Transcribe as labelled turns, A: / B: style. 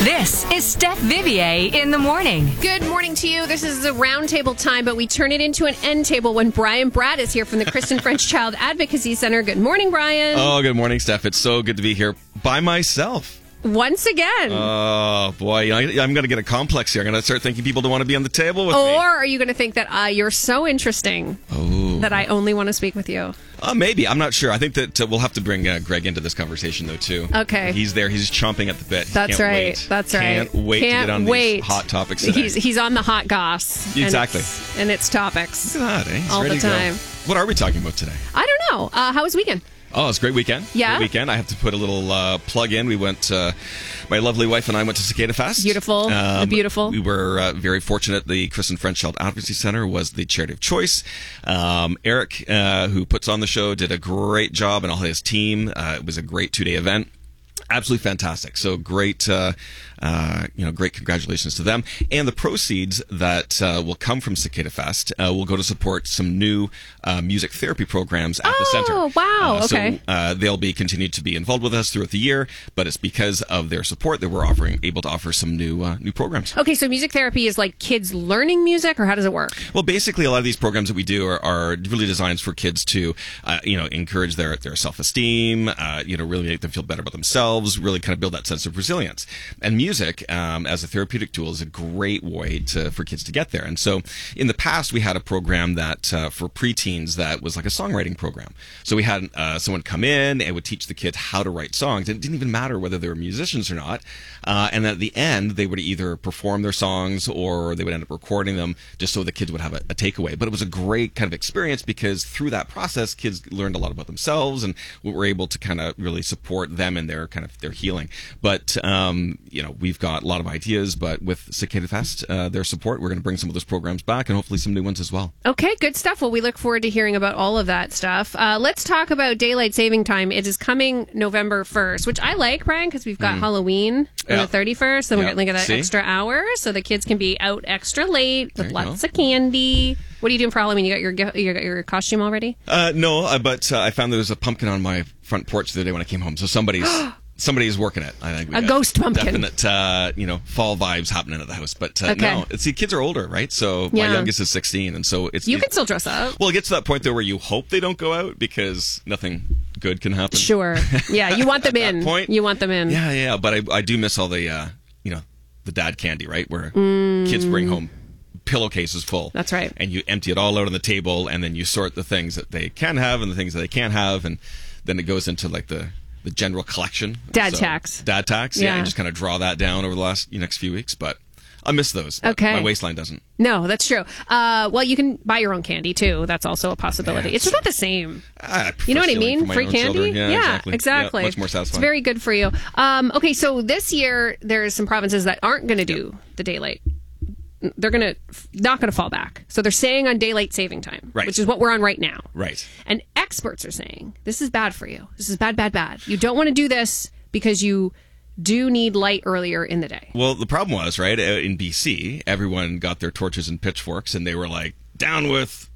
A: This is Steph Vivier in the morning.
B: Good morning to you. This is a round table time, but we turn it into an end table when Brian Bratt is here from the Kristen French Child Advocacy Center. Good morning, Brian.
C: Oh, good morning, Steph. It's so good to be here by myself.
B: Once again.
C: Oh, boy. I'm going to get a complex here. I'm going to start thinking people don't want to be on the table with me.
B: Or are you going to think that you're so interesting that I only want to speak with you?
C: Maybe. I'm not sure. I think that we'll have to bring Greg into this conversation, though, too.
B: Okay.
C: He's there. He's chomping at the bit.
B: That's right.
C: Wait.
B: That's right.
C: Can't wait to get on these hot topics today.
B: He's on the hot goss.
C: Exactly.
B: And it's topics.
C: Look at that, eh? He's
B: all
C: ready
B: the time.
C: to go. What are we talking about today?
B: I don't know. How was weekend?
C: Oh, it's a great weekend.
B: Yeah.
C: Great weekend. I have to put a little plug in. We went, my lovely wife and I went to Cicada Fest.
B: Beautiful. Beautiful.
C: We were very fortunate. The Kristen French Child Advocacy Center was the charity of choice. Eric, who puts on the show, did a great job, and all his team. It was a great 2-day event. Absolutely fantastic. So great, great congratulations to them. And the proceeds that will come from Cicada Fest will go to support some new music therapy programs at the center.
B: Oh, wow. Okay.
C: So they'll be continued to be involved with us throughout the year, but it's because of their support that we're able to offer some new programs.
B: Okay, so music therapy is like kids learning music, or how does it work?
C: Well, basically, a lot of these programs that we do are really designed for kids to, encourage their self-esteem, really make them feel better about themselves, really kind of build that sense of resilience. And music, as a therapeutic tool, is a great way for kids to get there. And so in the past, we had a program that for preteens that was like a songwriting program. So we had someone come in and would teach the kids how to write songs. It didn't even matter whether they were musicians or not. And at the end, they would either perform their songs or they would end up recording them just so the kids would have a takeaway. But it was a great kind of experience because through that process, kids learned a lot about themselves, and we were able to kind of really support them in their healing. But, we've got a lot of ideas, but with Cicada Fest, their support, we're going to bring some of those programs back and hopefully some new ones as well.
B: Okay, good stuff. Well, we look forward to hearing about all of that stuff. Let's talk about daylight saving time. It is coming November 1st, which I like, Brian, because we've got Halloween on the 31st, and we're going to get an extra hour so the kids can be out extra late with lots of candy. What are you doing for Halloween? You got your costume already?
C: No, but I found there was a pumpkin on my front porch the other day when I came home, so somebody's working it. I think
B: a ghost pumpkin.
C: Definite, fall vibes happening at the house. But no, kids are older, right? So my youngest is 16, and so
B: you can still dress up.
C: Well, it gets to that point though where you hope they don't go out because nothing good can happen.
B: Sure. Yeah, you want them in.
C: Point.
B: You want them in.
C: Yeah. But I do miss all the the dad candy, right? Where kids bring home pillowcases full.
B: That's right.
C: And you empty it all out on the table, and then you sort the things that they can have and the things that they can't have, and then it goes into like the general collection.
B: Dad tax.
C: Yeah, and just kind of draw that down over the next few weeks. But I miss those.
B: Okay.
C: My waistline doesn't.
B: No, that's true. Well, you can buy your own candy, too. That's also a possibility. It's just not the same. You know what I mean? Free candy?
C: Yeah,
B: exactly.
C: Yeah, much more satisfying.
B: It's very good for you. Okay, so this year, there's some provinces that aren't going to do the daylight. They're not going to fall back. So they're staying on daylight saving time, which is what we're on right now.
C: Right.
B: And experts are saying, this is bad for you. This is bad, bad, bad. You don't want to do this because you do need light earlier in the day.
C: Well, the problem was, right, in BC, everyone got their torches and pitchforks, and they were like, down with